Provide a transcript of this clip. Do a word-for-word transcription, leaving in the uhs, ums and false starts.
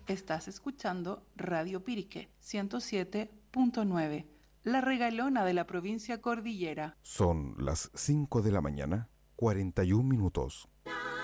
Estás escuchando Radio Pirique ciento siete punto nueve, la regalona de la provincia Cordillera. Son las cinco de la mañana, cuarenta y un minutos.